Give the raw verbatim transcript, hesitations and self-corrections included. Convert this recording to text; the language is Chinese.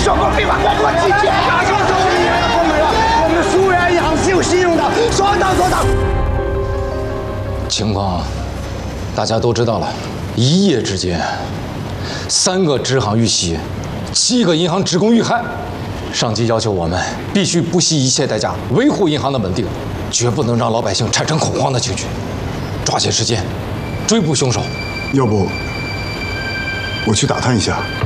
说过别把我给我拒绝。哪说走你也要关门了？我们苏源银行是有信用的，说到做到。 情况大家都知道了，一夜之间，三个支行遇袭，七个银行职工遇害。上级要求我们必须不惜一切代价维护银行的稳定，绝不能让老百姓产生恐慌的情绪，抓紧时间追捕凶手。 要不我去打探一下。